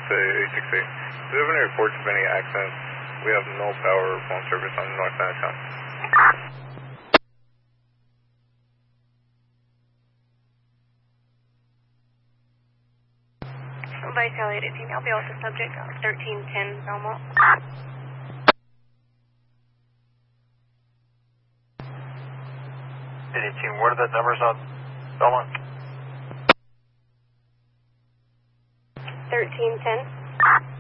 to 868. Do you have any reports of any accidents? We have no power or phone service on the north side of town. Vice Elliott 18, I'll be with the subject on 1310 Belmont. 18, what are the numbers on Belmont? 1310.